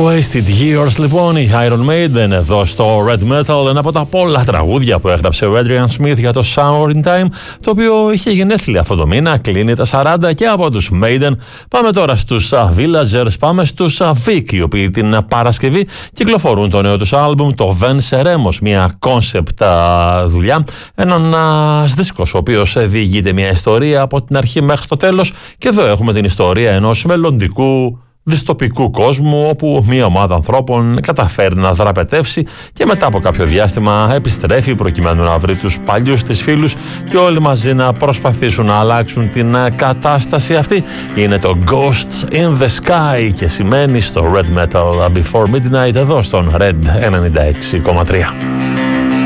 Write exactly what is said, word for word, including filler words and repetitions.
Wasted Years λοιπόν, η Iron Maiden εδώ στο Red Metal, ένα από τα πολλά τραγούδια που έγραψε ο Adrian Smith για το Summer in Time, το οποίο είχε γενέθλια αυτό το μήνα, κλείνει τα σαράντα. Και από τους Maiden πάμε τώρα στους Villagers, πάμε στους Vic, οι οποίοι την Παρασκευή κυκλοφορούν το νέο τους άλμπουμ, το Venceremos, μια concept δουλειά, έναν δίσκος ο οποίος διηγείται μια ιστορία από την αρχή μέχρι το τέλος. Και εδώ έχουμε την ιστορία ενός μελλοντικού δυστοπικού κόσμου, όπου μια ομάδα ανθρώπων καταφέρει να δραπετεύσει και μετά από κάποιο διάστημα επιστρέφει προκειμένου να βρει τους παλιούς της φίλους και όλοι μαζί να προσπαθήσουν να αλλάξουν την κατάσταση αυτή. Είναι το Ghosts in the Sky και σημαίνει στο Red Metal Before Midnight εδώ στον Red ενενήντα έξι κόμμα τρία.